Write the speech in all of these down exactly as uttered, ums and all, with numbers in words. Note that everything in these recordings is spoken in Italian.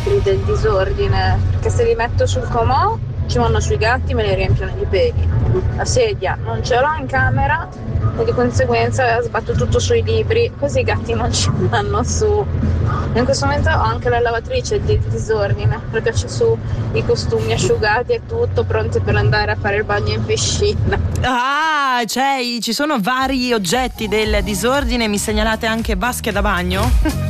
litri del disordine, perché se li metto sul comò ci vanno sui gatti, me li riempiono di peli. La sedia non ce l'ho in camera e di conseguenza sbatto tutto sui libri, così i gatti non ci vanno su. In questo momento ho anche la lavatrice del disordine, perché c'è su i costumi asciugati e tutto, pronti per andare a fare il bagno in piscina. Ah, cioè ci sono vari oggetti del disordine. Mi segnalate anche vasche da bagno?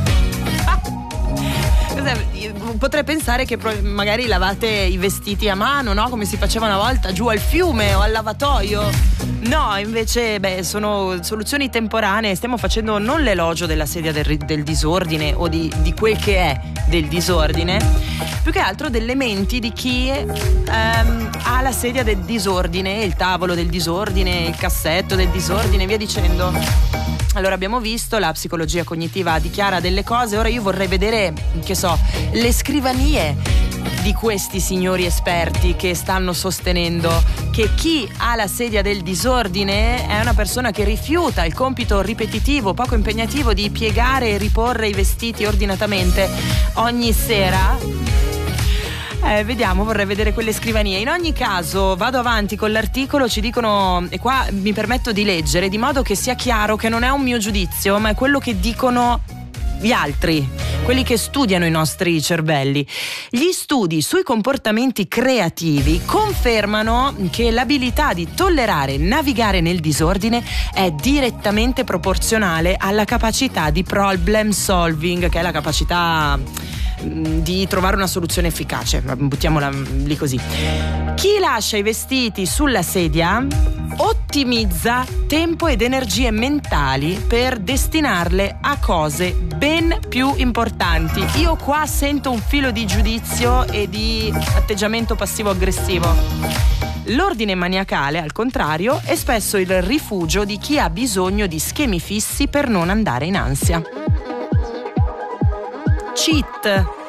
Potrei pensare che magari lavate i vestiti a mano, no? Come si faceva una volta, giù al fiume o al lavatoio. No, invece, beh, sono soluzioni temporanee. Stiamo facendo non l'elogio della sedia del, del disordine o di, di quel che è del disordine, più che altro delle menti di chi ehm, ha la sedia del disordine, il tavolo del disordine, il cassetto del disordine, via dicendo. Allora, abbiamo visto, la psicologia cognitiva dichiara delle cose, ora io vorrei vedere, che so, le scrivanie di questi signori esperti che stanno sostenendo che chi ha la sedia del disordine è una persona che rifiuta il compito ripetitivo, poco impegnativo di piegare e riporre i vestiti ordinatamente ogni sera. Eh, vediamo, vorrei vedere quelle scrivanie. In ogni caso, vado avanti con l'articolo, ci dicono, e qua mi permetto di leggere, di modo che sia chiaro che non è un mio giudizio, ma è quello che dicono gli altri, quelli che studiano i nostri cervelli. Gli studi sui comportamenti creativi confermano che l'abilità di tollerare e navigare nel disordine è direttamente proporzionale alla capacità di problem solving, che è la capacità di trovare una soluzione efficace, buttiamola lì così. Chi lascia i vestiti sulla sedia ottimizza tempo ed energie mentali per destinarle a cose ben più importanti. Io qua sento un filo di giudizio e di atteggiamento passivo-aggressivo. L'ordine maniacale, al contrario, è spesso il rifugio di chi ha bisogno di schemi fissi per non andare in ansia. Cheat.